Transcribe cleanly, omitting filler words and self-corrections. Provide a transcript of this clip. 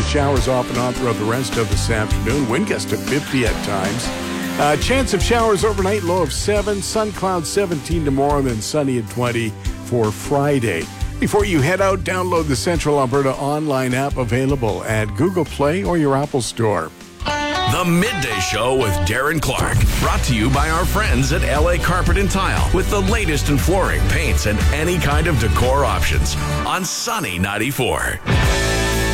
showers off and on throughout the rest of this afternoon. Wind gust to 50 at times. Chance of showers overnight, low of 7. Sun clouds 17 tomorrow, and then sunny at 20 for Friday. Before you head out, download the Central Alberta online app available at Google Play or your Apple Store. The Midday Show with Darren Clark. Brought to you by our friends at LA Carpet and Tile. With the latest in flooring, paints, and any kind of decor options. On Sunny 94.